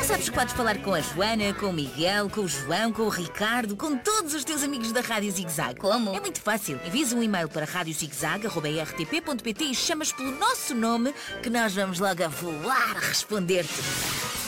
Sabes que podes falar com a Joana, com o Miguel, com o João, com o Ricardo, com todos os teus amigos da Rádio Zig Zag. Como? É muito fácil. Envias um e-mail para radiozigzag@rtp.pt e chamas pelo nosso nome que nós vamos logo a voar a responder-te.